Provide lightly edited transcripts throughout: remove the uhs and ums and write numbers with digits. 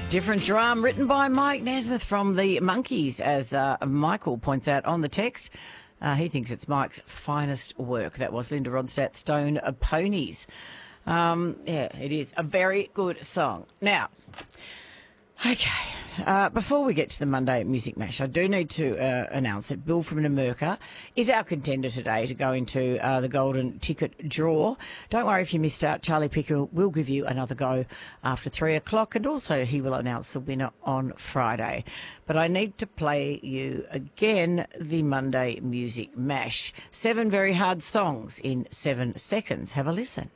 Different Drum, written by Mike Nesmith from the Monkees, as Michael points out on the text. He thinks it's Mike's finest work. That was Linda Ronstadt, Stone Ponies. Yeah, it is a very good song. Now, okay, before we get to the Monday Music Mash, I do need to announce that Bill from Numurkah is our contender today to go into the golden ticket draw. Don't worry if you missed out. Charlie Picker will give you another go after 3 o'clock, and also he will announce the winner on Friday. But I need to play you again the Monday Music Mash. 7 very hard songs in 7 seconds. Have a listen.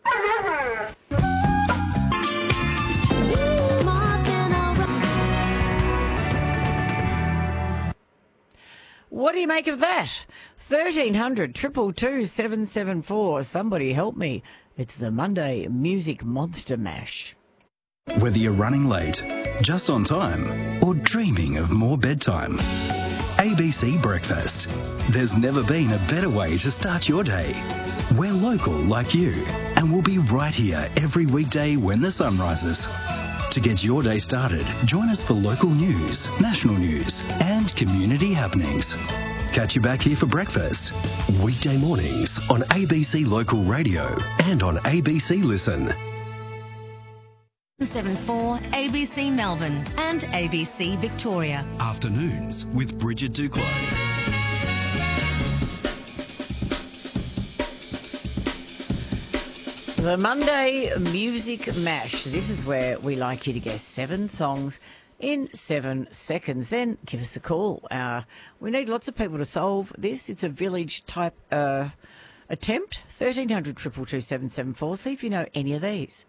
What do you make of that? 1300 222 774. Somebody help me. It's the Monday Music Monster Mash. Whether you're running late, just on time, or dreaming of more bedtime, ABC Breakfast. There's never been a better way to start your day. We're local like you, and we'll be right here every weekday when the sun rises. To get your day started, join us for local news, national news, and community happenings. Catch you back here for breakfast. Weekday mornings on ABC Local Radio and on ABC Listen. 74 ABC Melbourne and ABC Victoria. Afternoons with Bridget Duclos. The Monday Music Mash. This is where we like you to guess 7 songs in 7 seconds. Then give us a call. We need lots of people to solve this. It's a village type attempt. 1300 222 774. See if you know any of these.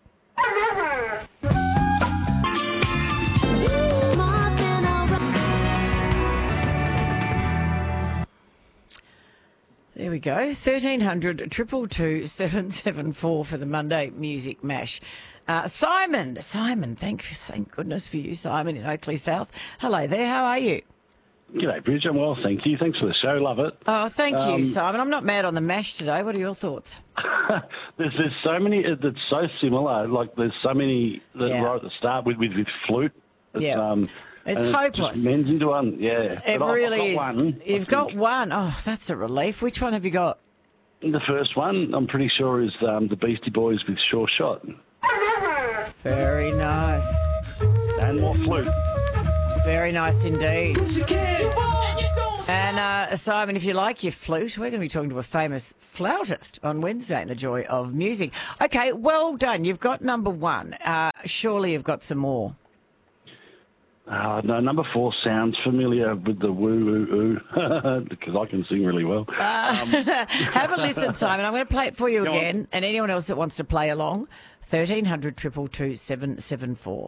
There we go. 1300 222 774 for the Monday Music Mash. Simon, thank goodness for you, Simon in Oakley South. Hello there, how are you? G'day, Bridge. I'm well, thank you. Thanks for the show. Love it. Oh, thank you, Simon. I'm not mad on the mash today. What are your thoughts? there's so many that's so similar. Like there's so many that right at the start with flute. It's hopeless. It men's into one, yeah. It but really I've got is. one, You've got one. Oh, that's a relief. Which one have you got? The first one, I'm pretty sure, is the Beastie Boys with Sure Shot. Very nice. And more flute. Very nice indeed. And Simon, if you like your flute, we're going to be talking to a famous flautist on Wednesday in the Joy of Music. Okay, well done. You've got number 1. Surely you've got some more. No, number 4 sounds familiar with the woo-oo-oo, because I can sing really well. Have a listen, Simon. I'm going to play it for you Go again, on. and anyone else that wants to play along, 1300 222 774.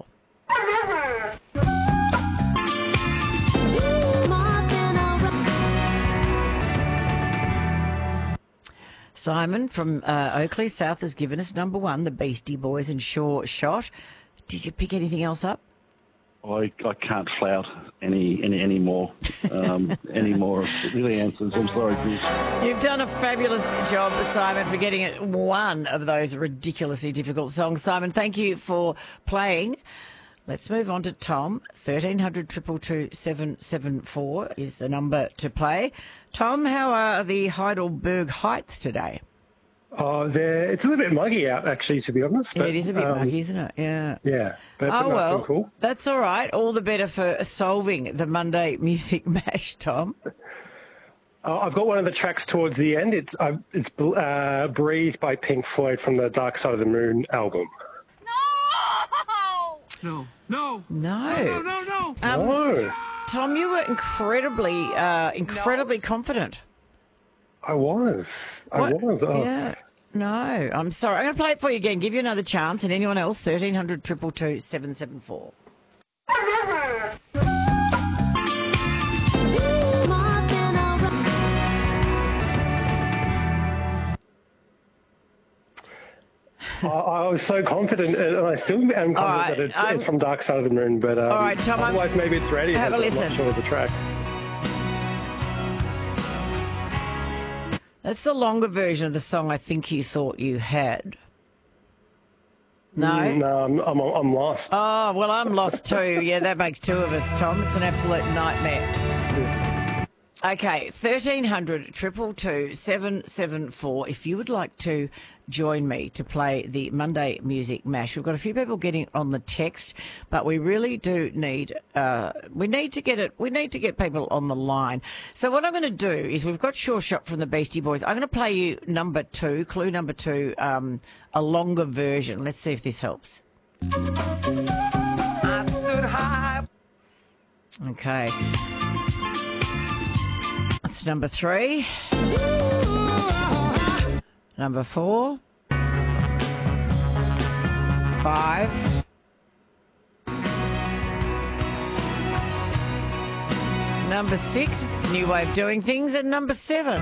Simon from Oakley South has given us number 1, the Beastie Boys and Sure Shot. Did you pick anything else up? I can't flout any more any more of the answers. I'm sorry, Chris. You've done a fabulous job, Simon, for getting it one of those ridiculously difficult songs. Simon, thank you for playing. Let's move on to Tom. 1300 222 774 is the number to play. Tom, how are the Heidelberg Heights today? It's a little bit muggy out, actually, to be honest. But, it is a bit muggy, isn't it? Yeah. Yeah, but that's still cool. That's all right. All the better for solving the Monday Music Mash, Tom. I've got one of the tracks towards the end. It's Breathe by Pink Floyd from the Dark Side of the Moon album. No. No. Tom, you were incredibly confident. I was. Yeah. No, I'm sorry. I'm going to play it for you again. Give you another chance. And anyone else, 1300 222 774. I was so confident, and I still am confident that it's from Dark Side of the Moon. But all right, Tom, otherwise, maybe it's ready. Have a listen. I'm not sure of the track. That's the longer version of the song I Think You Thought You Had. No? No, I'm lost. Oh, well, I'm lost too. Yeah, that makes two of us, Tom. It's an absolute nightmare. Okay, 1300 222 774. If you would like to join me to play the Monday Music Mash, we've got a few people getting on the text, but we really do need we need to get people on the line. So what I'm going to do is, we've got Sure Shot from the Beastie Boys. I'm going to play you clue number two, a longer version. Let's see if this helps. I stood high. Okay. That's number 3. Number 4. 5. Number 6, new way of doing things, and number 7. All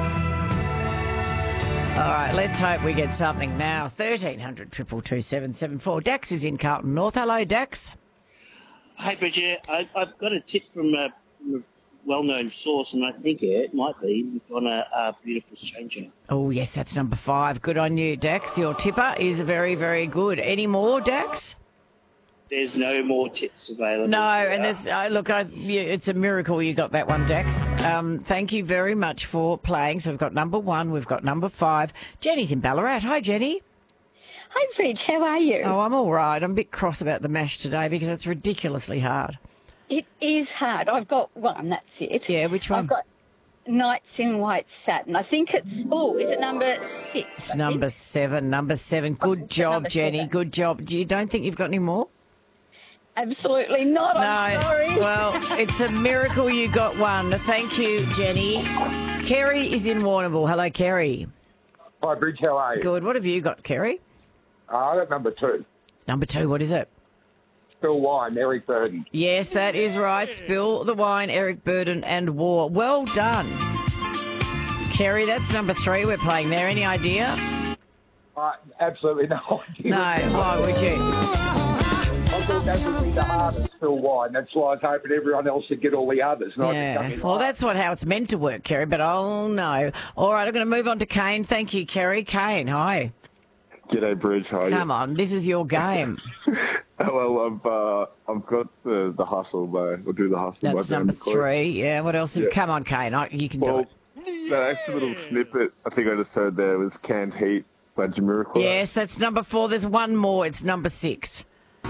right, let's hope we get something now. 1300 222 774. Dax is in Carlton North. Hello, Dax. Hey, Bridget. I've got a tip from a well-known source, and I think it might be on a Beautiful Stranger. Oh, yes, that's number 5. Good on you, Dax. Your tipper is very, very good. Any more, Dax? There's no more tips available. No, and there's it's a miracle you got that one, Dax. Thank you very much for playing. So we've got number 1, we've got number 5. Jenny's in Ballarat. Hi, Jenny. Hi, Bridge. How are you? Oh, I'm all right. I'm a bit cross about the mash today because it's ridiculously hard. It is hard. I've got one, that's it. Yeah, which one? I've got Nights in White Satin. I think is it number 6? It's number 7. Number 7. Good job, Jenny. 7. Good job. You don't think you've got any more? Absolutely not. I'm sorry. Well, it's a miracle you got one. Thank you, Jenny. Kerry is in Warrnambool. Hello, Kerry. Hi, Bridge. How are you? Good. What have you got, Kerry? I got number 2. Number 2, what is it? Spill Wine, Eric Burden. Yes, that is right. Spill the Wine, Eric Burden and War. Well done. Kerry, that's number 3 we're playing there. Any idea? Absolutely no idea. No, why would you? I thought that would be the hardest, Spill Wine. That's why I was hoping everyone else would get all the others. Yeah, well, that's how it's meant to work, Kerry, but oh no. All right, I'm going to move on to Kane. Thank you, Kerry. Kane, hi. G'day, Bridge. How are you? Come on, this is your game. Well, I've got the Hustle by, or Do the Hustle by. That's number 3. Yeah, what else? Yeah. Come on, Kane, you can do it. That extra little snippet I think I just heard there was Canned Heat by Jamiroquai. Yes, that's number 4. There's one more. It's number 6.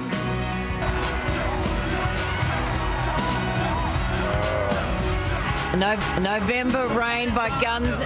November Rain by Guns.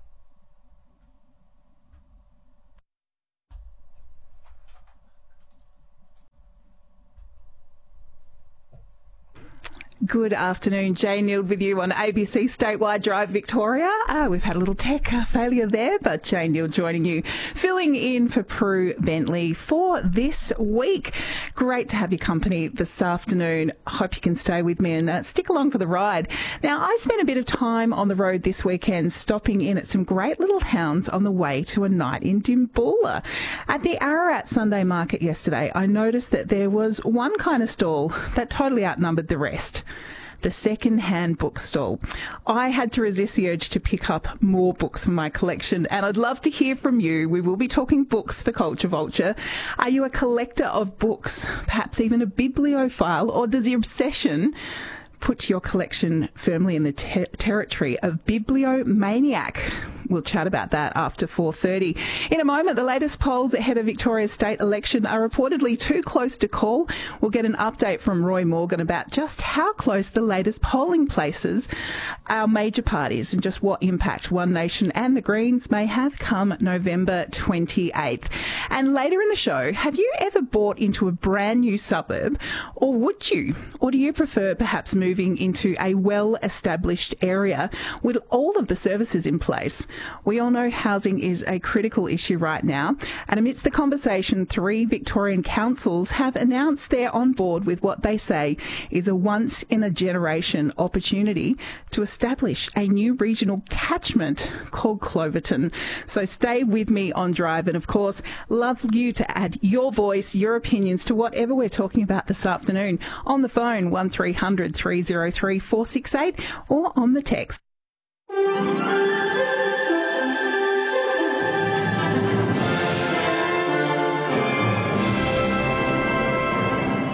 Good afternoon, Jane Nield with you on ABC Statewide Drive Victoria. We've had a little tech failure there, but Jane Nield joining you, filling in for Prue Bentley for this week. Great to have your company this afternoon. Hope you can stay with me and stick along for the ride. Now, I spent a bit of time on the road this weekend, stopping in at some great little towns on the way to a night in Dimboola. At the Ararat Sunday Market yesterday, I noticed that there was one kind of stall that totally outnumbered the rest. The second-hand book stall. I had to resist the urge to pick up more books for my collection, and I'd love to hear from you. We will be talking books for Culture Vulture. Are you a collector of books, perhaps even a bibliophile, or does your obsession put your collection firmly in the territory of bibliomaniac? We'll chat about that after 4:30. In a moment, the latest polls ahead of Victoria's state election are reportedly too close to call. We'll get an update from Roy Morgan about just how close the latest polling places our major parties and just what impact One Nation and the Greens may have come November 28th. And later in the show, have you ever bought into a brand new suburb, or would you? Or do you prefer perhaps moving into a well-established area with all of the services in place? We all know housing is a critical issue right now, and amidst the conversation, 3 Victorian councils have announced they're on board with what they say is a once-in-a-generation opportunity to establish a new regional catchment called Cloverton. So stay with me on Drive, and of course, love you to add your voice, your opinions to whatever we're talking about this afternoon on the phone 1300 303 468 or on the text.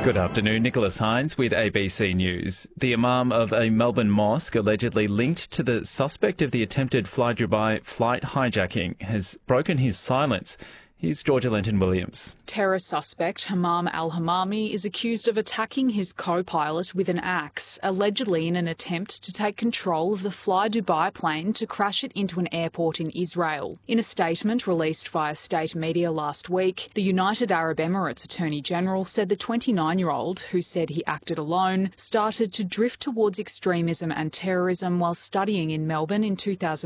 Good afternoon, Nicholas Hines with ABC News. The imam of a Melbourne mosque allegedly linked to the suspect of the attempted Fly Dubai flight hijacking has broken his silence. Here's Georgia Lenton-Williams. Terror suspect Hammam al-Hamami is accused of attacking his co-pilot with an axe, allegedly in an attempt to take control of the Fly Dubai plane to crash it into an airport in Israel. In a statement released via state media last week, the United Arab Emirates Attorney General said the 29-year-old, who said he acted alone, started to drift towards extremism and terrorism while studying in Melbourne in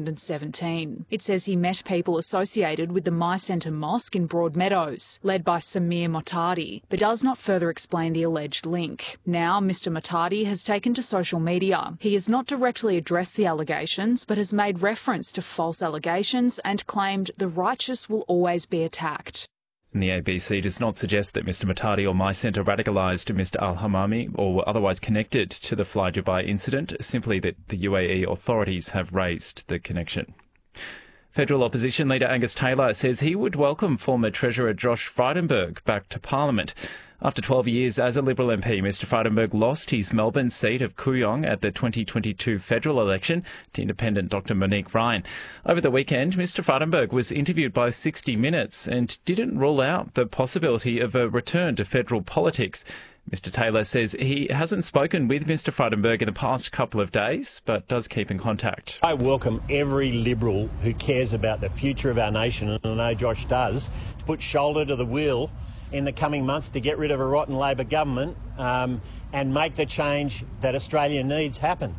2017. It says he met people associated with the My Centre Mosque in Broadmeadows, led by Samir Motadi, but does not further explain the alleged link. Now, Mr Motadi has taken to social media. He has not directly addressed the allegations, but has made reference to false allegations and claimed the righteous will always be attacked. And the ABC does not suggest that Mr Motadi or My Centre radicalised Mr al-Hamami or were otherwise connected to the Fly Dubai incident, simply that the UAE authorities have raised the connection. Federal opposition leader Angus Taylor says he would welcome former Treasurer Josh Frydenberg back to Parliament. After 12 years as a Liberal MP, Mr Frydenberg lost his Melbourne seat of Kooyong at the 2022 federal election to independent Dr Monique Ryan. Over the weekend, Mr Frydenberg was interviewed by 60 Minutes and didn't rule out the possibility of a return to federal politics. Mr Taylor says he hasn't spoken with Mr Frydenberg in the past couple of days, but does keep in contact. I welcome every Liberal who cares about the future of our nation, and I know Josh does, to put shoulder to the wheel in the coming months to get rid of a rotten Labor government and make the change that Australia needs happen.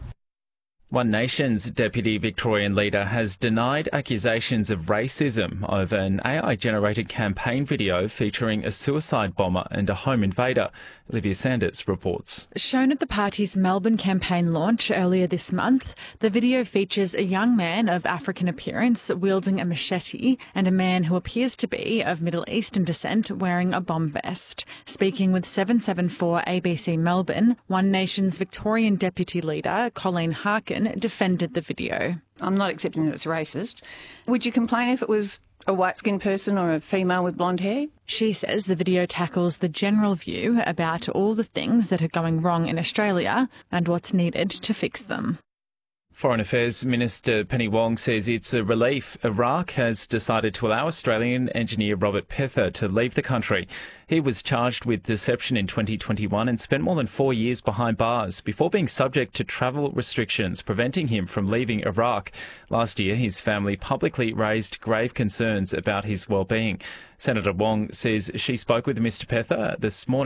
One Nation's deputy Victorian leader has denied accusations of racism over an AI-generated campaign video featuring a suicide bomber and a home invader. Olivia Sanders reports. Shown at the party's Melbourne campaign launch earlier this month, the video features a young man of African appearance wielding a machete and a man who appears to be of Middle Eastern descent wearing a bomb vest. Speaking with 774 ABC Melbourne, One Nation's Victorian deputy leader, Colleen Harkin, defended the video. I'm not accepting that it's racist. Would you complain if it was a white-skinned person or a female with blonde hair? She says the video tackles the general view about all the things that are going wrong in Australia and what's needed to fix them. Foreign Affairs Minister Penny Wong says it's a relief Iraq has decided to allow Australian engineer Robert Pether to leave the country. He was charged with deception in 2021 and spent more than 4 years behind bars before being subject to travel restrictions preventing him from leaving Iraq. Last year, his family publicly raised grave concerns about his well-being. Senator Wong says she spoke with Mr Pether this morning.